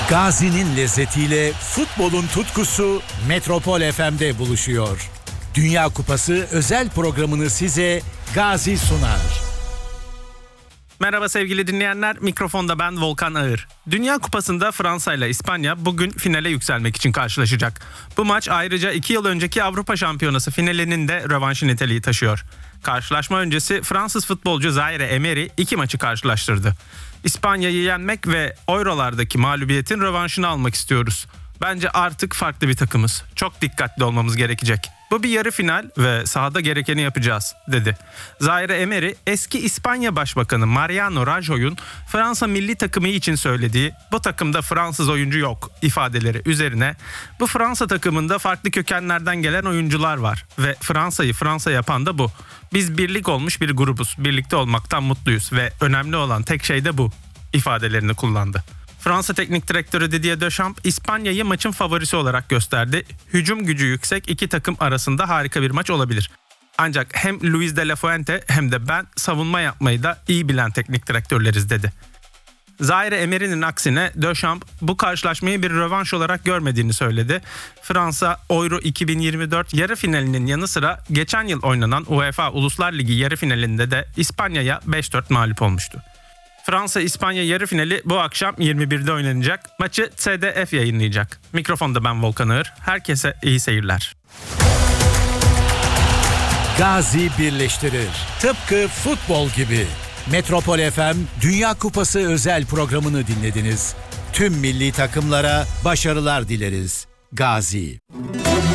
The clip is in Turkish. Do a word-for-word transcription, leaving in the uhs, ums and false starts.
Gazi'nin lezzetiyle futbolun tutkusu Metropol F M'de buluşuyor. Dünya Kupası özel programını size Gazi sunar. Merhaba sevgili dinleyenler, mikrofonda ben Volkan Ağır. Dünya Kupası'nda Fransa ile İspanya bugün finale yükselmek için karşılaşacak. Bu maç ayrıca iki yıl önceki Avrupa Şampiyonası finalinin de rövanşı niteliği taşıyor. Karşılaşma öncesi Fransız futbolcu Zaire Emery iki maçı karşılaştırdı. İspanya'yı yenmek ve Euro'lardaki mağlubiyetin rövanşını almak istiyoruz. Bence artık farklı bir takımız. Çok dikkatli olmamız gerekecek. Bu bir yarı final ve sahada gerekeni yapacağız, dedi. Zaire Emery, eski İspanya Başbakanı Mariano Rajoy'un Fransa milli takımı için söylediği "bu takımda Fransız oyuncu yok" ifadeleri üzerine bu Fransa takımında farklı kökenlerden gelen oyuncular var ve Fransa'yı Fransa yapan da bu. Biz birlik olmuş bir grubuz, birlikte olmaktan mutluyuz ve önemli olan tek şey de bu ifadelerini kullandı. Fransa Teknik Direktörü Didier Deschamps, İspanya'yı maçın favorisi olarak gösterdi. Hücum gücü yüksek iki takım arasında harika bir maç olabilir. Ancak hem Luis de la Fuente hem de ben savunma yapmayı da iyi bilen teknik direktörleriz, dedi. Zaire Emery'nin aksine Deschamps bu karşılaşmayı bir rövanş olarak görmediğini söyledi. Fransa Euro iki bin yirmi dört yarı finalinin yanı sıra geçen yıl oynanan UEFA Uluslar Ligi yarı finalinde de İspanya'ya beş dört mağlup olmuştu. Fransa-İspanya yarı finali bu akşam yirmi birde oynanacak. Maçı S D F yayınlayacak. Mikrofonda ben Volkan Ağır. Herkese iyi seyirler. Gazi birleştirir. Tıpkı futbol gibi. Metropol F M Dünya Kupası özel programını dinlediniz. Tüm milli takımlara başarılar dileriz. Gazi.